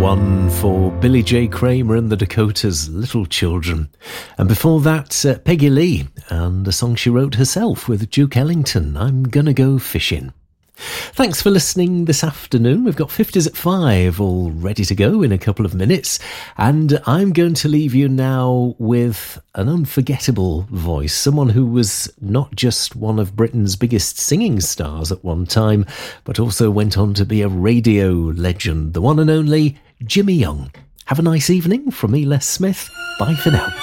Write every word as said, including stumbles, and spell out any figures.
one for Billy J. Kramer and the Dakotas, Little Children. And before that, uh, Peggy Lee and a song she wrote herself with Duke Ellington, I'm Gonna Go Fishing. Thanks for listening this afternoon. We've got fifties at five all ready to go in a couple of minutes. And I'm going to leave you now with an unforgettable voice. Someone who was not just one of Britain's biggest singing stars at one time, but also went on to be a radio legend. The one and only Jimmy Young. Have a nice evening from me, Les Smith. Bye for now.